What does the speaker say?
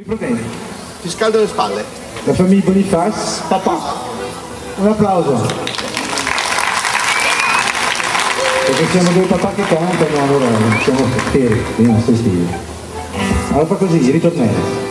Problemi. Ti scaldo le spalle. La famiglia Bonifaz. Papà. Un applauso. Perché siamo due papà che cantano, allora siamo fieri dei nostri stili. Allora fa così, ritornello.